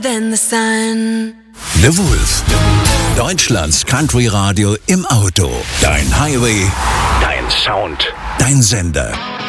Than the sun. The Wolf. Deutschlands Country Radio im Auto. Dein Highway. Dein Sound. Dein Sender.